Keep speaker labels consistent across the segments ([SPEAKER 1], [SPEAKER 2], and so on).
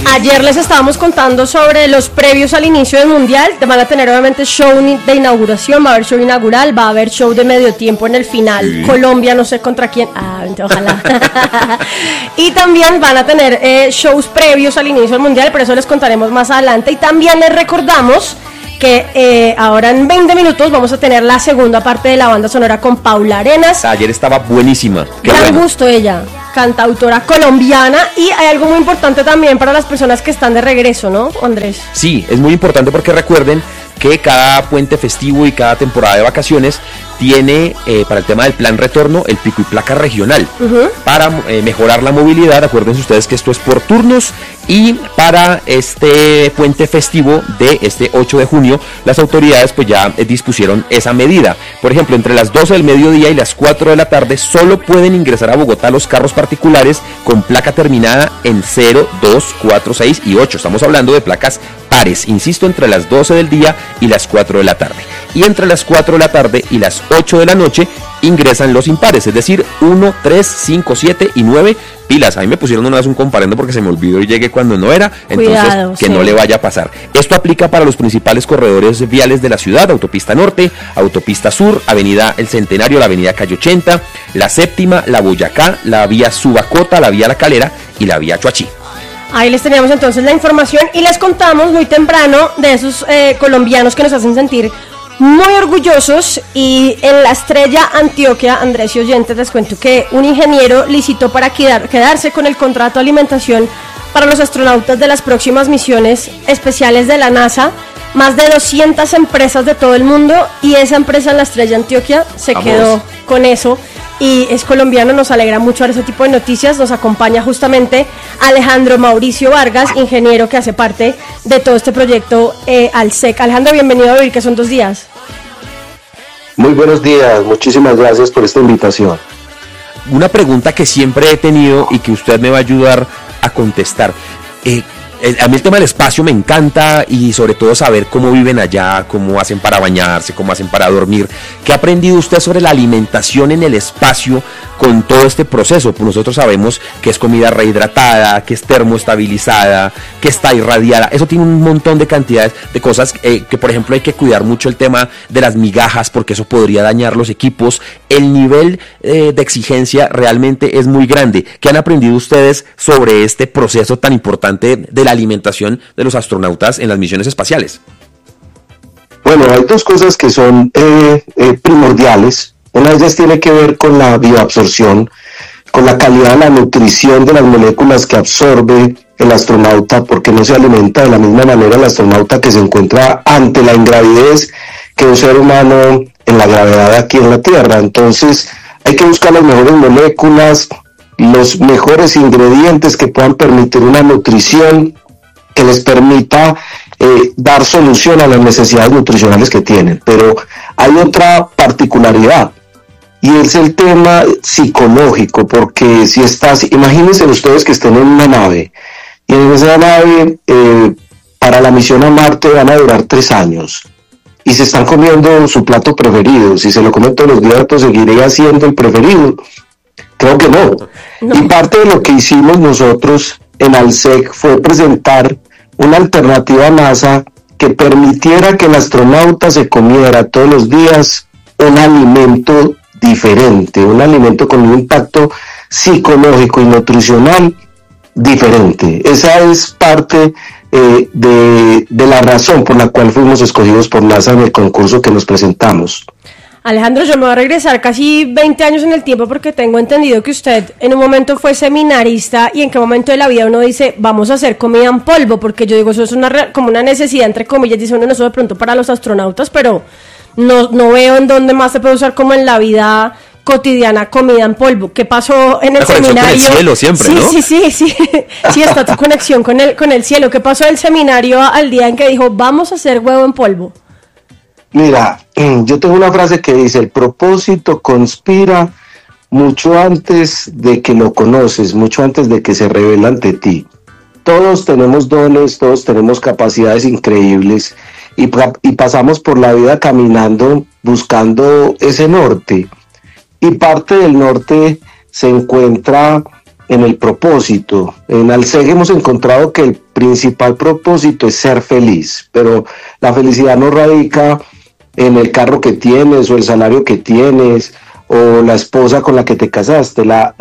[SPEAKER 1] Ayer les estábamos contando sobre los previos al inicio del Mundial. Van a tener obviamente show de inauguración, va a haber show inaugural, va a haber show de medio tiempo en el final. Sí. Colombia, no sé contra quién. Ojalá. Y también van a tener shows previos al inicio del Mundial, pero eso les contaremos más adelante. Y también les recordamos que ahora en 20 minutos vamos a tener la segunda parte de la banda sonora con Paula Arenas.
[SPEAKER 2] Ayer estaba buenísima.
[SPEAKER 1] Gran gusto ella, cantautora colombiana, y hay algo muy importante también para las personas que están de regreso, ¿no, Andrés?
[SPEAKER 2] Sí, es muy importante porque recuerden que cada puente festivo y cada temporada de vacaciones tiene para el tema del plan retorno el pico y placa regional. Para mejorar la movilidad, acuérdense ustedes que esto es por turnos, y para este puente festivo de este 8 de junio las autoridades pues ya dispusieron esa medida. Por ejemplo, entre las 12 del mediodía y las 4 de la tarde solo pueden ingresar a Bogotá los carros particulares con placa terminada en 0, 2, 4, 6 y 8. Estamos hablando de placas pares, insisto, entre las 12 del día y las 4 de la tarde. Y entre las 4 de la tarde y las 8 de la noche ingresan los impares, es decir, 1, 3, 5, 7 y 9. Pilas, a mí me pusieron una vez un comparendo porque se me olvidó y llegué cuando no era, entonces cuidado, que sí, no le vaya a pasar. Esto aplica para los principales corredores viales de la ciudad: Autopista Norte, Autopista Sur, Avenida El Centenario, la Avenida Calle 80, la Séptima, la Boyacá, la Vía Subacota, la Vía La Calera y la Vía Chuachí.
[SPEAKER 1] Ahí les teníamos entonces la información y les contamos muy temprano de esos colombianos que nos hacen sentir muy orgullosos. Y en la Estrella Antioquia, Andrés y oyentes, les cuento que un ingeniero licitó para quedarse con el contrato de alimentación para los astronautas de las próximas misiones especiales de la NASA. Más de 200 empresas de todo el mundo, y esa empresa en la Estrella Antioquia se quedó con eso. Y es colombiano, nos alegra mucho ver ese tipo de noticias. Nos acompaña justamente Alejandro Mauricio Vargas, ingeniero que hace parte de todo este proyecto ALSEC. Alejandro, bienvenido a Vivir, que son 2 días.
[SPEAKER 3] Muy buenos días, muchísimas gracias por esta invitación.
[SPEAKER 2] Una pregunta que siempre he tenido y que usted me va a ayudar a contestar. A mí el tema del espacio me encanta, y sobre todo saber cómo viven allá, cómo hacen para bañarse, cómo hacen para dormir. ¿Qué ha aprendido usted sobre la alimentación en el espacio con todo este proceso? Pues nosotros sabemos que es comida rehidratada, que es termoestabilizada, que está irradiada. Eso tiene un montón de cantidades de cosas que por ejemplo hay que cuidar mucho el tema de las migajas, porque eso podría dañar los equipos. El nivel de exigencia realmente es muy grande. ¿Qué han aprendido ustedes sobre este proceso tan importante de la alimentación de los astronautas en las misiones espaciales?
[SPEAKER 3] Bueno, hay 2 cosas que son primordiales. Una de ellas tiene que ver con la bioabsorción, con la calidad de la nutrición de las moléculas que absorbe el astronauta, porque no se alimenta de la misma manera el astronauta que se encuentra ante la ingravidez que un ser humano en la gravedad aquí en la Tierra. Entonces hay que buscar las mejores moléculas, los mejores ingredientes que puedan permitir una nutrición que les permita dar solución a las necesidades nutricionales que tienen. Pero hay otra particularidad, y es el tema psicológico, porque si imagínense ustedes que estén en una nave, y en esa nave para la misión a Marte van a durar 3 años, y se están comiendo su plato preferido. Si se lo comen todos los días, pues seguiría siendo el preferido. Creo que no. Y parte de lo que hicimos nosotros en ALSEC fue presentar una alternativa a NASA que permitiera que el astronauta se comiera todos los días un alimento diferente, un alimento con un impacto psicológico y nutricional diferente. Esa es parte de la razón por la cual fuimos escogidos por NASA en el concurso que nos presentamos.
[SPEAKER 1] Alejandro, yo me voy a regresar casi 20 años en el tiempo, porque tengo entendido que usted en un momento fue seminarista. ¿Y en qué momento de la vida uno dice, vamos a hacer comida en polvo? Porque yo digo, eso es como una necesidad, entre comillas, dice uno, no, eso de pronto para los astronautas, pero no veo en dónde más se puede usar como en la vida cotidiana comida en polvo. ¿Qué pasó en el seminario?
[SPEAKER 2] Con el cielo siempre,
[SPEAKER 1] sí,
[SPEAKER 2] ¿no?
[SPEAKER 1] Sí, está tu conexión con el cielo. ¿Qué pasó en el seminario al día en que dijo, vamos a hacer huevo en polvo?
[SPEAKER 3] Mira, yo tengo una frase que dice, el propósito conspira mucho antes de que lo conoces, mucho antes de que se revela ante ti. Todos tenemos dones, todos tenemos capacidades increíbles, y pasamos por la vida caminando buscando ese norte. Y parte del norte se encuentra en el propósito. En Alseg hemos encontrado que el principal propósito es ser feliz, pero la felicidad no radica en el carro que tienes o el salario que tienes o la esposa con la que te casaste. La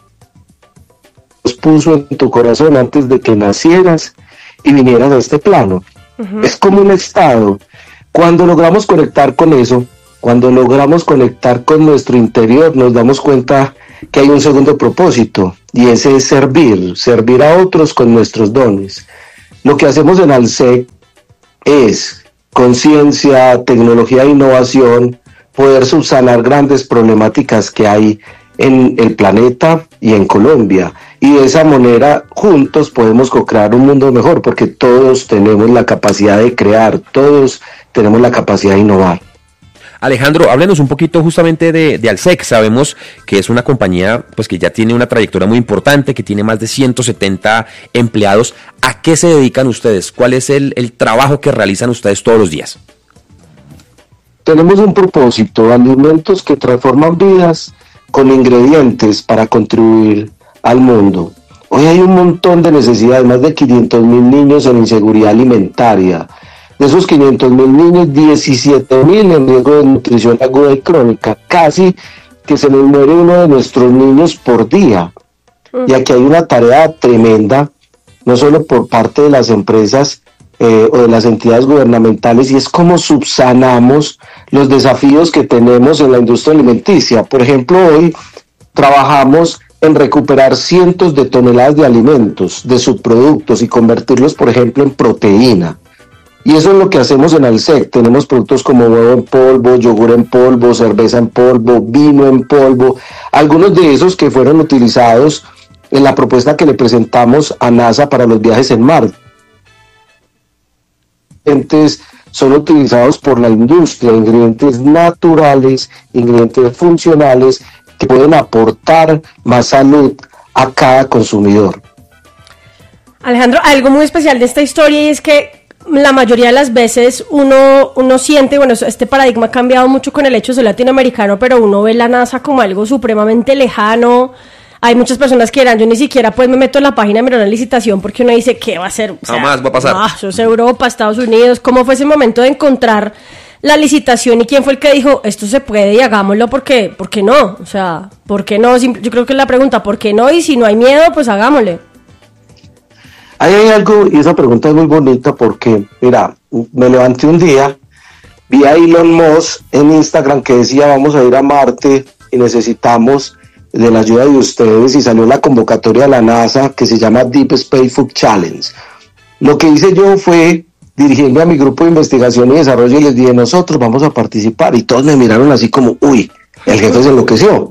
[SPEAKER 3] puso en tu corazón antes de que nacieras y vinieras a este plano. Es como un estado. Cuando logramos conectar con eso, cuando logramos conectar con nuestro interior, nos damos cuenta que hay un segundo propósito, y ese es servir a otros con nuestros dones. Lo que hacemos en Alseg es, con ciencia, tecnología e innovación, poder subsanar grandes problemáticas que hay en el planeta y en Colombia, y de esa manera juntos podemos co-crear un mundo mejor, porque todos tenemos la capacidad de crear, todos tenemos la capacidad de innovar.
[SPEAKER 2] Alejandro, háblenos un poquito justamente de Alseg. Sabemos que es una compañía pues que ya tiene una trayectoria muy importante, que tiene más de 170 empleados. ¿A qué se dedican ustedes? ¿Cuál es el trabajo que realizan ustedes todos los días?
[SPEAKER 3] Tenemos un propósito, alimentos que transforman vidas con ingredientes para contribuir al mundo. Hoy hay un montón de necesidades, más de 500,000 niños en inseguridad alimentaria. De esos 500,000 niños, 17,000 en riesgo de nutrición aguda y crónica. Casi que se nos muere uno de nuestros niños por día. Y aquí hay una tarea tremenda, no solo por parte de las empresas o de las entidades gubernamentales, y es cómo subsanamos los desafíos que tenemos en la industria alimenticia. Por ejemplo, hoy trabajamos en recuperar cientos de toneladas de alimentos, de subproductos, y convertirlos, por ejemplo, en proteína. Y eso es lo que hacemos en Alseg. Tenemos productos como huevo en polvo, yogur en polvo, cerveza en polvo, vino en polvo. Algunos de esos que fueron utilizados en la propuesta que le presentamos a NASA para los viajes en mar. Son utilizados por la industria, ingredientes naturales, ingredientes funcionales que pueden aportar más salud a cada consumidor.
[SPEAKER 1] Alejandro, algo muy especial de esta historia es que la mayoría de las veces uno siente, bueno, este paradigma ha cambiado mucho con el hecho de ser latinoamericano, pero uno ve la NASA como algo supremamente lejano. Hay muchas personas que dirán, yo ni siquiera pues me meto en la página a mirar una licitación porque uno dice, ¿qué va a ser? O sea,
[SPEAKER 2] jamás va a pasar.
[SPEAKER 1] Eso es Europa, Estados Unidos. ¿Cómo fue ese momento de encontrar la licitación y quién fue el que dijo, esto se puede y hagámoslo? ¿Por qué no? O sea, ¿por qué no? Yo creo que es la pregunta, ¿por qué no? Y si no hay miedo, pues hagámosle.
[SPEAKER 3] Ahí hay algo, y esa pregunta es muy bonita porque, mira, me levanté un día, vi a Elon Musk en Instagram que decía vamos a ir a Marte y necesitamos de la ayuda de ustedes, y salió la convocatoria de la NASA que se llama Deep Space Food Challenge. Lo que hice yo fue dirigirme a mi grupo de investigación y desarrollo y les dije, nosotros vamos a participar, y todos me miraron así como, uy, el jefe se enloqueció.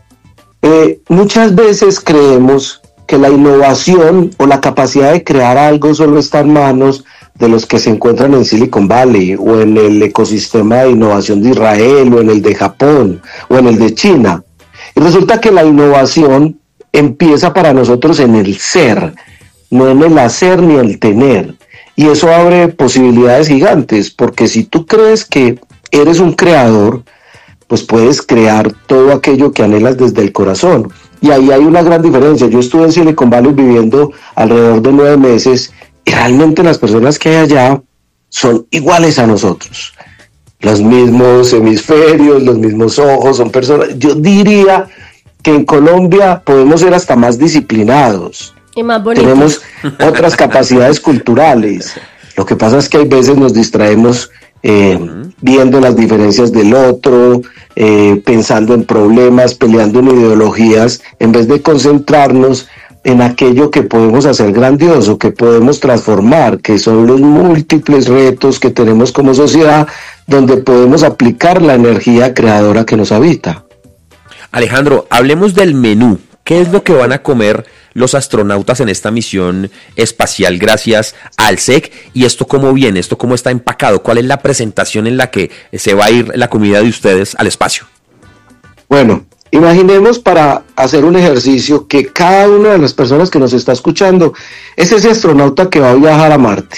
[SPEAKER 3] Muchas veces creemos que la innovación o la capacidad de crear algo solo está en manos de los que se encuentran en Silicon Valley o en el ecosistema de innovación de Israel o en el de Japón o en el de China. Y resulta que la innovación empieza para nosotros en el ser, no en el hacer ni el tener. Y eso abre posibilidades gigantes, porque si tú crees que eres un creador, pues puedes crear todo aquello que anhelas desde el corazón. Y ahí hay una gran diferencia. Yo estuve en Silicon Valley viviendo alrededor de 9 meses y realmente las personas que hay allá son iguales a nosotros. Los mismos hemisferios, los mismos ojos, son personas. Yo diría que en Colombia podemos ser hasta más disciplinados.
[SPEAKER 1] Y más bonitos.
[SPEAKER 3] Tenemos otras capacidades culturales. Lo que pasa es que hay veces nos distraemos viendo las diferencias del otro, pensando en problemas, peleando en ideologías, en vez de concentrarnos en aquello que podemos hacer grandioso, que podemos transformar, que son los múltiples retos que tenemos como sociedad, donde podemos aplicar la energía creadora que nos habita.
[SPEAKER 2] Alejandro, hablemos del menú. ¿Qué es lo que van a comer los astronautas en esta misión espacial gracias a Alseg? ¿Y esto cómo viene? ¿Esto cómo está empacado? ¿Cuál es la presentación en la que se va a ir la comida de ustedes al espacio?
[SPEAKER 3] Bueno, imaginemos, para hacer un ejercicio, que cada una de las personas que nos está escuchando es ese astronauta que va a viajar a Marte.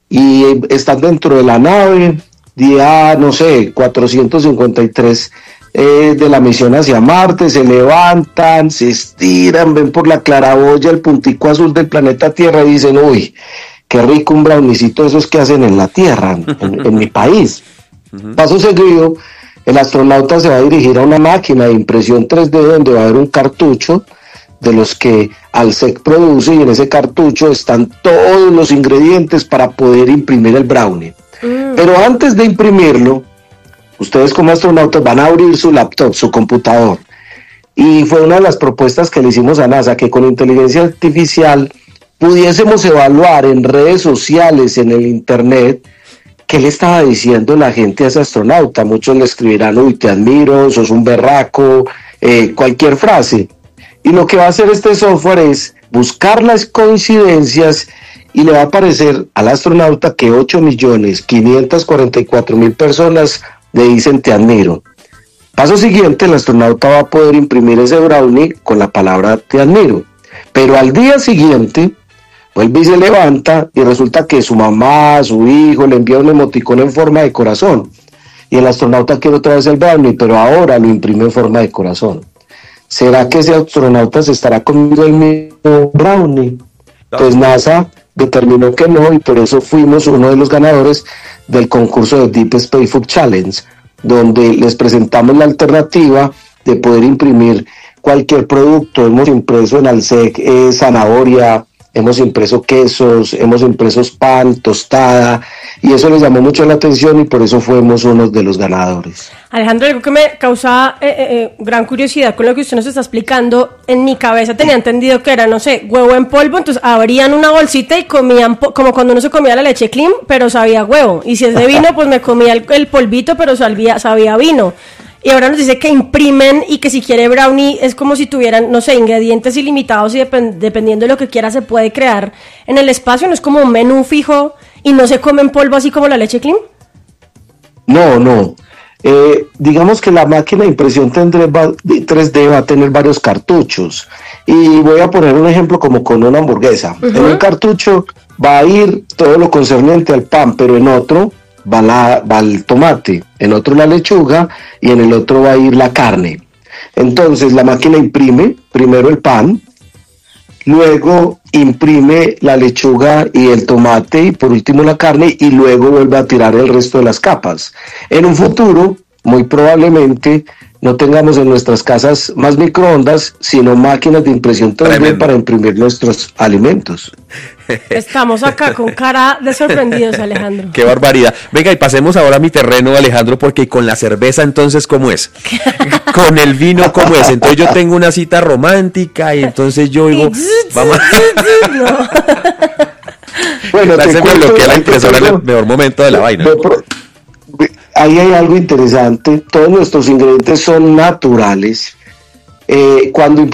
[SPEAKER 3] Y están dentro de la nave, día, no sé, 453 de la misión hacia Marte, se levantan, se estiran, ven por la claraboya el puntico azul del planeta Tierra y dicen, uy, qué rico un brownicito de esos que hacen en la Tierra, en mi país. Paso seguido, el astronauta se va a dirigir a una máquina de impresión 3D donde va a haber un cartucho de los que Alsec produce, y en ese cartucho están todos los ingredientes para poder imprimir el brownie. Pero antes de imprimirlo, ustedes como astronautas van a abrir su laptop, su computador, y fue una de las propuestas que le hicimos a NASA, que con inteligencia artificial pudiésemos evaluar en redes sociales, en el internet, qué le estaba diciendo la gente a ese astronauta. Muchos le escribirán, uy, te admiro, sos un berraco, cualquier frase. Y lo que va a hacer este software es buscar las coincidencias y le va a aparecer al astronauta que 8.544.000 personas le dicen te admiro. Paso siguiente, el astronauta va a poder imprimir ese brownie con la palabra te admiro. Pero al día siguiente, vuelve y se levanta y resulta que su mamá, su hijo le envía un emoticón en forma de corazón. Y el astronauta quiere otra vez el brownie, pero ahora lo imprime en forma de corazón. ¿Será que ese astronauta se estará comiendo el mismo brownie? Pues NASA determinó que no, y por eso fuimos uno de los ganadores del concurso de Deep Space Food Challenge, donde les presentamos la alternativa de poder imprimir cualquier producto. Hemos impreso en Alsec zanahoria, hemos impreso quesos, hemos impreso pan, tostada, y eso les llamó mucho la atención y por eso fuimos uno de los ganadores.
[SPEAKER 1] Alejandro, algo que me causa gran curiosidad con lo que usted nos está explicando, en mi cabeza tenía entendido que era, no sé, huevo en polvo, entonces abrían una bolsita y comían, como cuando uno se comía la leche clean, pero sabía huevo, y si es de vino, pues me comía el polvito, pero sabía vino. Y ahora nos dice que imprimen y que si quiere brownie es como si tuvieran, no sé, ingredientes ilimitados y dependiendo de lo que quiera se puede crear en el espacio, no es como un menú fijo y no se come en polvo así como la leche clean.
[SPEAKER 3] No. Digamos que la máquina de impresión 3D va a tener varios cartuchos y voy a poner un ejemplo como con una hamburguesa. En un cartucho va a ir todo lo concerniente al pan, pero en otro va el tomate, en otro la lechuga y en el otro va a ir la carne. Entonces la máquina imprime primero el pan, luego imprime la lechuga y el tomate y por último la carne y luego vuelve a tirar el resto de las capas. En un futuro, muy probablemente, no tengamos en nuestras casas más microondas, sino máquinas de impresión 3D para imprimir nuestros alimentos.
[SPEAKER 1] Estamos acá con cara de sorprendidos, Alejandro.
[SPEAKER 2] Qué barbaridad. Venga, y pasemos ahora a mi terreno, Alejandro, porque con la cerveza entonces, ¿cómo es? Con el vino, ¿cómo es? Entonces yo tengo una cita romántica y entonces yo digo, vamos.
[SPEAKER 1] No.
[SPEAKER 3] Bueno,
[SPEAKER 2] se me bloquea la impresora en el mejor momento de la vaina.
[SPEAKER 3] Ahí hay algo interesante. Todos nuestros ingredientes son naturales. Cuando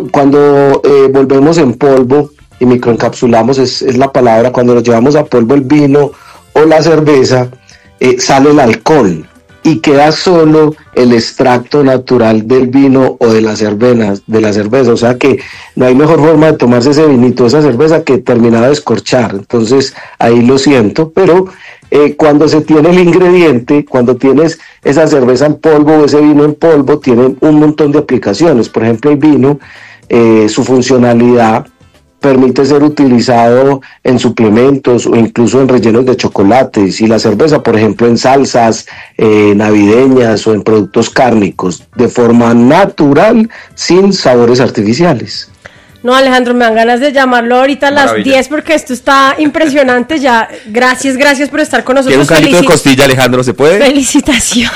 [SPEAKER 3] volvemos en polvo y microencapsulamos, es la palabra, cuando nos llevamos a polvo el vino o la cerveza, sale el alcohol y queda solo el extracto natural del vino o de la cerveza, o sea que no hay mejor forma de tomarse ese vinito, esa cerveza, que terminar de escorchar. Entonces ahí lo siento, pero cuando se tiene el ingrediente, cuando tienes esa cerveza en polvo o ese vino en polvo, tienen un montón de aplicaciones. Por ejemplo, el vino, su funcionalidad permite ser utilizado en suplementos o incluso en rellenos de chocolates, y la cerveza, por ejemplo, en salsas navideñas o en productos cárnicos, de forma natural, sin sabores artificiales.
[SPEAKER 1] No, Alejandro, me dan ganas de llamarlo ahorita a las 10 porque esto está impresionante ya. Gracias por estar con nosotros.
[SPEAKER 2] ¿Quiere un caldito de costilla, Alejandro? ¿Se puede?
[SPEAKER 1] Felicitaciones.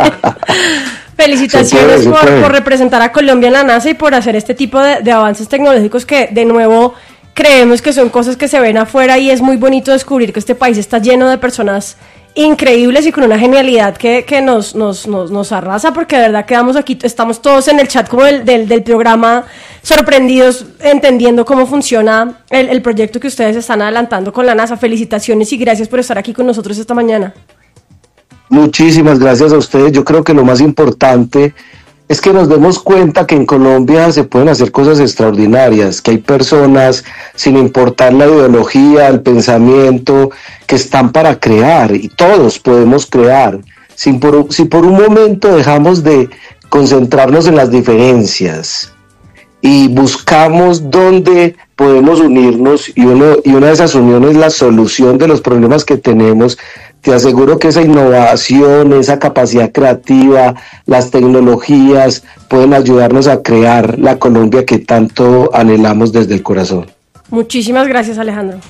[SPEAKER 1] Felicitaciones por representar a Colombia en la NASA y por hacer este tipo de avances tecnológicos que, de nuevo, creemos que son cosas que se ven afuera, y es muy bonito descubrir que este país está lleno de personas increíbles y con una genialidad que nos arrasa, porque de verdad quedamos aquí, estamos todos en el chat como del programa sorprendidos, entendiendo cómo funciona el proyecto que ustedes están adelantando con la NASA. Felicitaciones y gracias por estar aquí con nosotros esta mañana.
[SPEAKER 3] Muchísimas gracias a ustedes. Yo creo que lo más importante es que nos demos cuenta que en Colombia se pueden hacer cosas extraordinarias, que hay personas, sin importar la ideología, el pensamiento, que están para crear, y todos podemos crear. si por un momento dejamos de concentrarnos en las diferencias y buscamos dónde podemos unirnos, y una de esas uniones es la solución de los problemas que tenemos, te aseguro que esa innovación, esa capacidad creativa, las tecnologías pueden ayudarnos a crear la Colombia que tanto anhelamos desde el corazón.
[SPEAKER 1] Muchísimas gracias, Alejandro.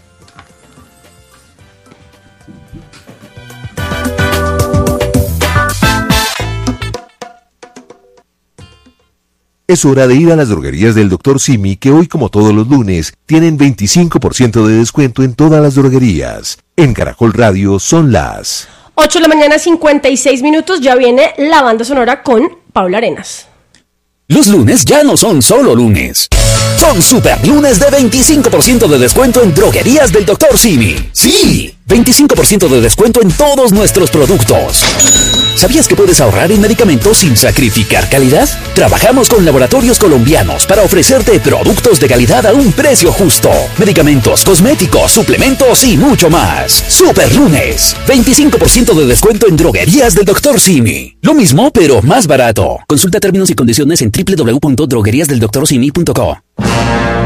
[SPEAKER 4] Es hora de ir a las droguerías del Dr. Simi, que hoy, como todos los lunes, tienen 25% de descuento en todas las droguerías. En Caracol Radio son las
[SPEAKER 1] 8 de la mañana, 56 minutos. Ya viene la banda sonora con Paula Arenas.
[SPEAKER 5] Los lunes ya no son solo lunes. Son super lunes de 25% de descuento en droguerías del Dr. Simi. ¡Sí! 25% de descuento en todos nuestros productos. ¿Sabías que puedes ahorrar en medicamentos sin sacrificar calidad? Trabajamos con laboratorios colombianos para ofrecerte productos de calidad a un precio justo. Medicamentos, cosméticos, suplementos y mucho más. Super lunes. 25% de descuento en droguerías del Dr. Simi. Lo mismo, pero más barato. Consulta términos y condiciones en www.drogueriasdeldoctorsimi.co.